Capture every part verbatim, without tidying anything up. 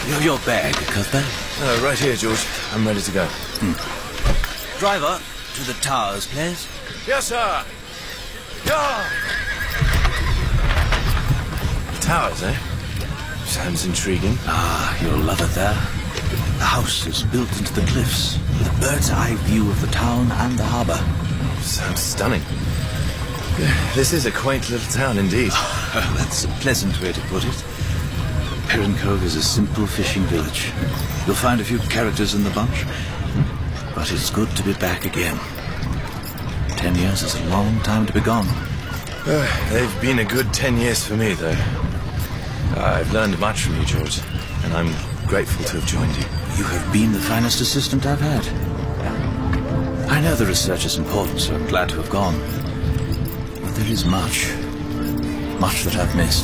Your, your bag, Cuthbert. Uh, right here, George. I'm ready to go. Hmm. Driver, to the towers, please. Yes, sir. Yeah. Towers, eh? Sounds intriguing. Ah, you'll love it there. The house is built into the cliffs, with a bird's-eye view of the town and the harbour. Sounds stunning. This is a quaint little town indeed. Oh, that's a pleasant way to put it. Perrin Cove is a simple fishing village. You'll find a few characters in the bunch, but it's good to be back again. Ten years is a long time to be gone. Uh, they've been a good ten years for me, though. I've learned much from you, George, and I'm grateful to have joined you. You have been the finest assistant I've had. I know the research is important, so I'm glad to have gone. But there is much, much that I've missed.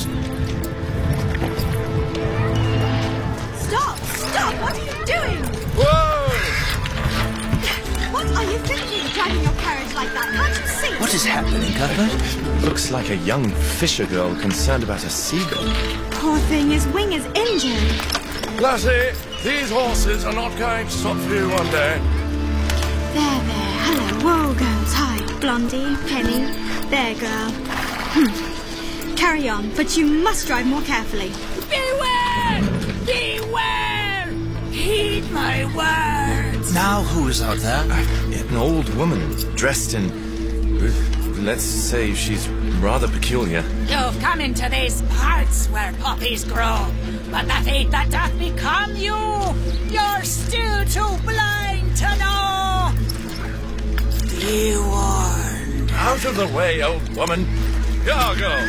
Stop! Stop! What are you doing? Whoa! What are you thinking, driving your carriage like that? Can't you see? What is happening, Cuthbert? Looks like a young fisher girl concerned about a seagull. Poor thing, his wing is injured. Lassie, these horses are not going to stop for you one day. There, there. Hello, whoa, girls. Hi, Blondie, Penny. There, girl. Hmm. Carry on, but you must drive more carefully. Beware! Beware! Heed my words! Now who is out there? An old woman, dressed in... Let's say she's rather peculiar. You've come into these parts where poppies grow, but the fate that doth become you, you're still too blind to know. Be warned. Out of the way, old woman. Here, girls.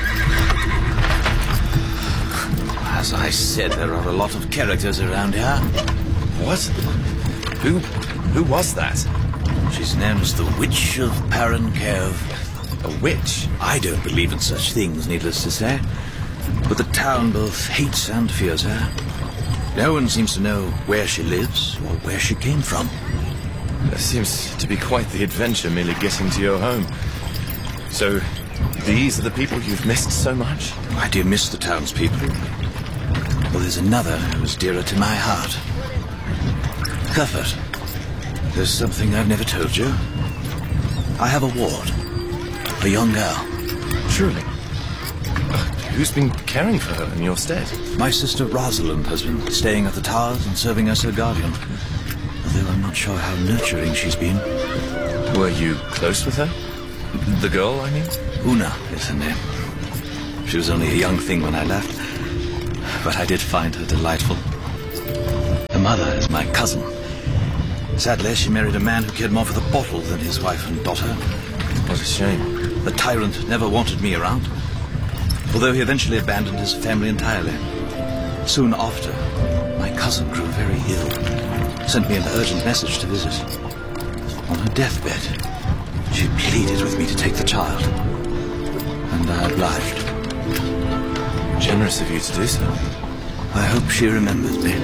As I said, there are a lot of characters around here. What? Who... who was that? She's known as the Witch of Perrin Cove. A witch? I don't believe in such things, needless to say. But the town both hates and fears her. No one seems to know where she lives or where she came from. That seems to be quite the adventure, merely getting to your home. So, these are the people you've missed so much? I do miss the townspeople. Well, there's another who's dearer to my heart. Cuthbert, there's something I've never told you. I have a ward. A young girl. Truly? Uh, who's been caring for her in your stead? My sister Rosalind has been staying at the towers and serving as her guardian. Although I'm not sure how nurturing she's been. Were you close with her? The girl, I mean? Una is her name. She was only a young thing when I left, but I did find her delightful. Her mother is my cousin. Sadly, she married a man who cared more for the bottle than his wife and daughter. What a shame. The tyrant never wanted me around, although he eventually abandoned his family entirely. Soon after, my cousin grew very ill, sent me an urgent message to visit. On her deathbed, she pleaded with me to take the child, and I obliged. Generous of you to do so. I hope she remembers me.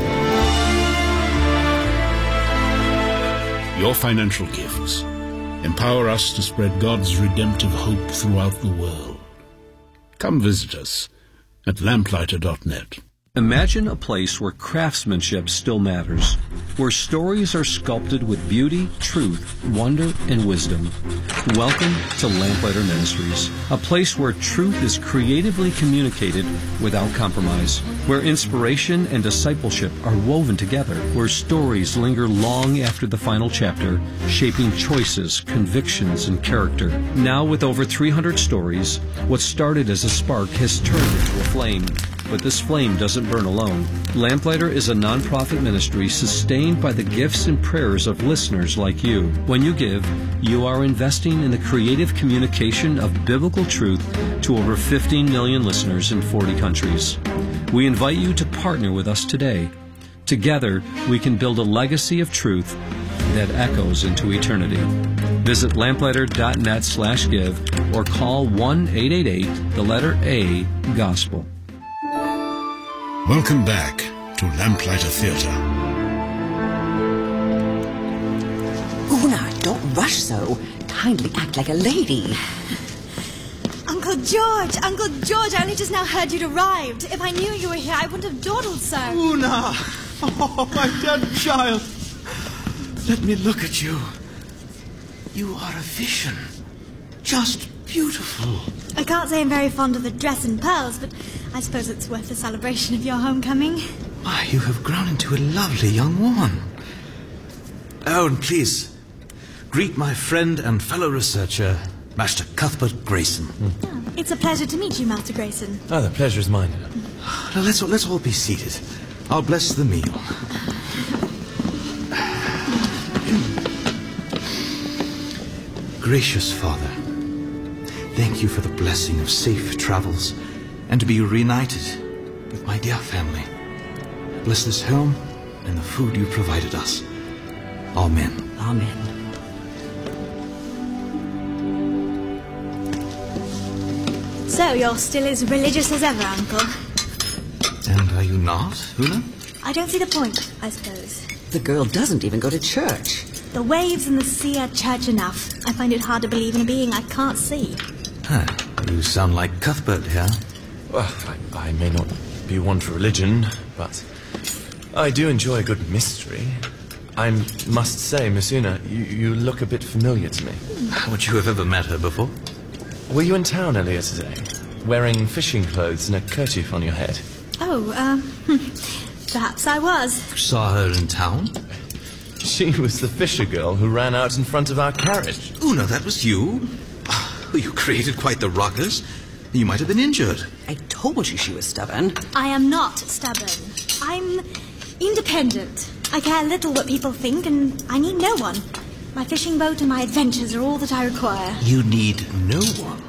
Your financial gifts empower us to spread God's redemptive hope throughout the world. Come visit us at lamplighter dot net. Imagine a place where craftsmanship still matters, where stories are sculpted with beauty, truth, wonder, and wisdom. Welcome to Lamplighter Ministries, a place where truth is creatively communicated without compromise, where inspiration and discipleship are woven together, where stories linger long after the final chapter, shaping choices, convictions, and character. Now with over three hundred stories, what started as a spark has turned into a flame. But this flame doesn't burn alone. Lamplighter is a non-profit ministry sustained by the gifts and prayers of listeners like you. When you give, you are investing in the creative communication of biblical truth to over fifteen million listeners in forty countries. We invite you to partner with us today. Together, we can build a legacy of truth that echoes into eternity. Visit lamplighter dot net slash give or call one eight eight eight, the letter A, Gospel. Welcome back to Lamplighter Theatre. Una, don't rush so. Kindly act like a lady. Uncle George! Uncle George, I only just now heard you'd arrived. If I knew you were here, I wouldn't have dawdled so. Una! Oh, my dear child. Let me look at you. You are a vision. Just beautiful. I can't say I'm very fond of the dress and pearls, but I suppose it's worth the celebration of your homecoming. Why, you have grown into a lovely young woman. Oh, and please, greet my friend and fellow researcher, Master Cuthbert Grayson. Mm. Oh, it's a pleasure to meet you, Master Grayson. Oh, the pleasure is mine. Now, let's, let's all be seated. I'll bless the meal. Gracious Father, thank you for the blessing of safe travels and to be reunited with my dear family. Bless this home and the food you provided us. Amen. Amen. So, you're still as religious as ever, Uncle? And are you not, Una? I don't see the point, I suppose. The girl doesn't even go to church. The waves and the sea are church enough. I find it hard to believe in a being I can't see. Huh. You sound like Cuthbert here. Well, I, I may not be one for religion, but I do enjoy a good mystery. I must say, Miss Una, you, you look a bit familiar to me. Would you have ever met her before? Were you in town earlier today, wearing fishing clothes and a kerchief on your head? Oh, um, perhaps I was. Saw her in town? She was the fisher girl who ran out in front of our carriage. Una, that was you? Oh, you created quite the ruckus. You might have been injured. I told you she was stubborn. I am not stubborn. I'm independent. I care little what people think, and I need no one. My fishing boat and my adventures are all that I require. You need no one.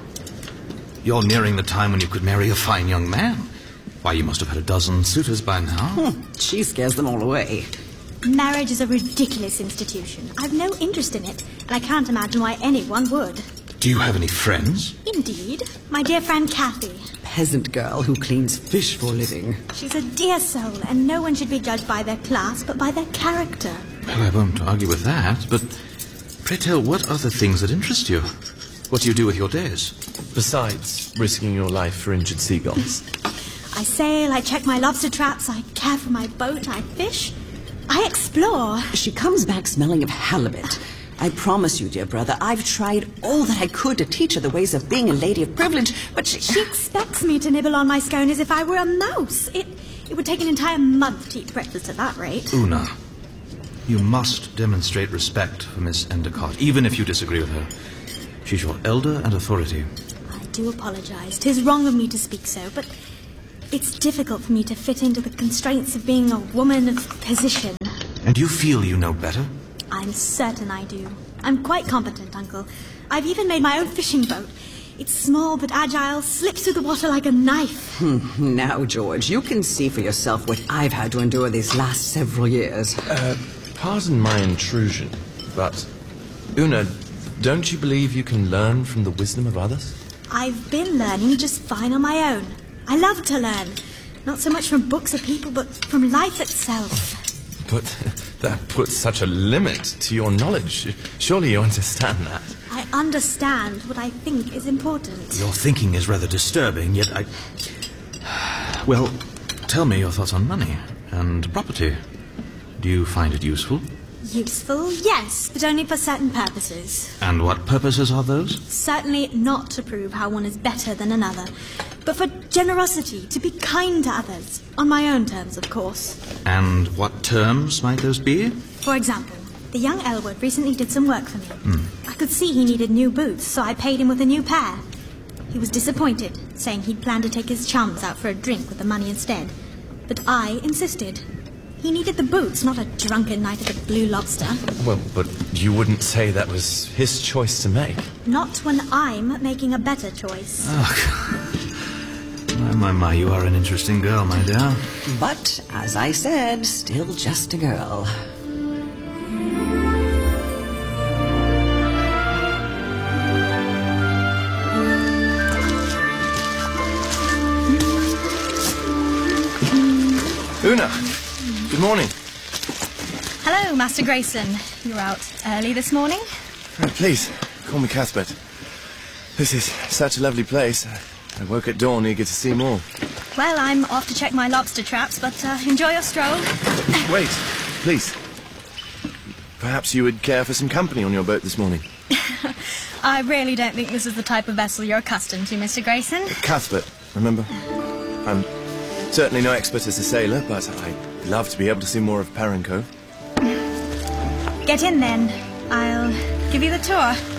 You're nearing the time when you could marry a fine young man. Why, you must have had a dozen suitors by now. Hmm, she scares them all away. Marriage is a ridiculous institution. I've no interest in it, and I can't imagine why anyone would. Do you have any friends? Indeed. My dear friend Kathy. Peasant girl who cleans fish for a living. She's a dear soul, and no one should be judged by their class, but by their character. Well, I won't argue with that, but pray tell, what are the things that interest you? What do you do with your days? Besides risking your life for injured seagulls. I sail, I check my lobster traps, I care for my boat, I fish, I explore. She comes back smelling of halibut. I promise you, dear brother, I've tried all that I could to teach her the ways of being a lady of privilege, but she... She expects me to nibble on my scone as if I were a mouse. It, it would take an entire month to eat breakfast at that rate. Una, you must demonstrate respect for Miss Endicott, even if you disagree with her. She's your elder and authority. I do apologize. 'Tis wrong of me to speak so, but it's difficult for me to fit into the constraints of being a woman of position. And you feel you know better? I'm certain I do. I'm quite competent, Uncle. I've even made my own fishing boat. It's small but agile, slips through the water like a knife. Hmm, now, George, you can see for yourself what I've had to endure these last several years. Uh, pardon my intrusion, but Una, don't you believe you can learn from the wisdom of others? I've been learning just fine on my own. I love to learn. Not so much from books or people, but from life itself. But that puts such a limit to your knowledge. Surely you understand that. I understand what I think is important. Your thinking is rather disturbing, yet I... Well, tell me your thoughts on money and property. Do you find it useful? Useful, yes, but only for certain purposes. And what purposes are those? Certainly not to prove how one is better than another, but for generosity, to be kind to others. On my own terms, of course. And what terms might those be? For example, the young Elwood recently did some work for me. Mm. I could see he needed new boots, so I paid him with a new pair. He was disappointed, saying he'd planned to take his chums out for a drink with the money instead. But I insisted. He needed the boots, not a drunken night at the Blue Lobster. Well, but you wouldn't say that was his choice to make. Not when I'm making a better choice. Oh, my, my, my, you are an interesting girl, my dear. But, as I said, still just a girl. Una, good morning. Hello, Master Grayson. You're out early this morning? Uh, please, call me Cuthbert. This is such a lovely place. I woke at dawn eager to see more. Well, I'm off to check my lobster traps, but uh, enjoy your stroll. Wait, please. Perhaps you would care for some company on your boat this morning. I really don't think this is the type of vessel you're accustomed to, Mister Grayson. Cuthbert, remember? I'm certainly no expert as a sailor, but I'd love to be able to see more of Perrin Cove. Get in then. I'll give you the tour.